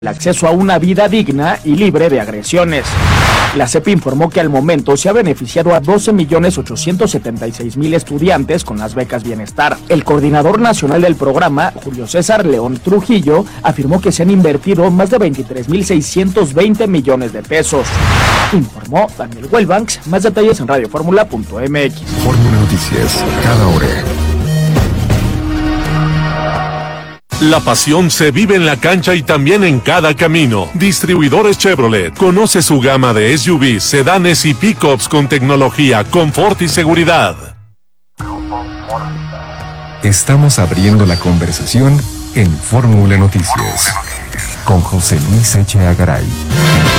el acceso a una vida digna y libre de agresiones. La CEP informó que al momento se ha beneficiado a 12.876.000 estudiantes con las becas Bienestar. El coordinador nacional del programa, Julio César León Trujillo, afirmó que se han invertido más de 23.620 millones de pesos. Informó Daniel Huelbanks. Más detalles en radioformula.mx. Fórmula Noticias, cada hora. La pasión se vive en la cancha y también en cada camino. Distribuidores Chevrolet. Conoce su gama de SUVs, sedanes y pickups con tecnología, confort y seguridad. Estamos abriendo la conversación en Fórmula Noticias con José Luis Echeagaray.